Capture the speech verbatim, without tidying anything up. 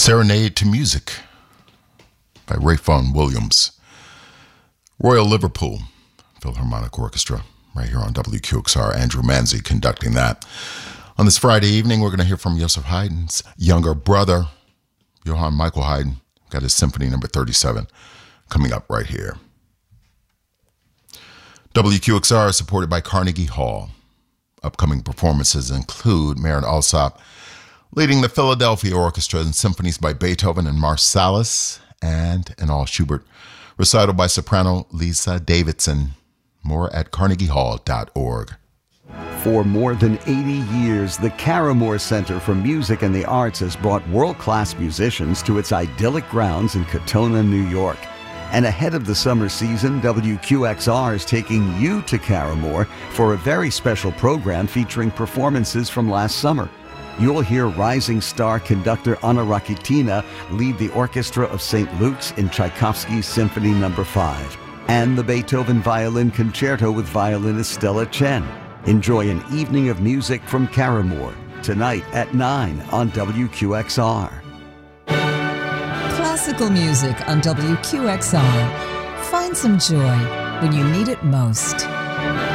Serenade to Music by Ralph Vaughan Williams. Royal Liverpool Philharmonic Orchestra, right here on W Q X R. Andrew Manzi conducting that. On this Friday evening, we're going to hear from Joseph Haydn's younger brother, Johann Michael Haydn. Got his Symphony Number thirty-seven coming up right here. W Q X R is supported by Carnegie Hall. Upcoming performances include Marin Alsop leading the Philadelphia Orchestra in symphonies by Beethoven and Marsalis, and an all Schubert recital by soprano Lisa Davidson. More at carnegie hall dot org. For more than eighty years, the Caramore Center for Music and the Arts has brought world-class musicians to its idyllic grounds in Katona, New York. And ahead of the summer season, W Q X R is taking you to Caramore for a very special program featuring performances from last summer. You'll hear rising star conductor Anna Rakitina lead the Orchestra of Saint Luke's in Tchaikovsky's Symphony Number five, and the Beethoven Violin Concerto with violinist Stella Chen. Enjoy an evening of music from Caramore tonight at nine on W Q X R. Classical music on W Q X R. Find some joy when you need it most.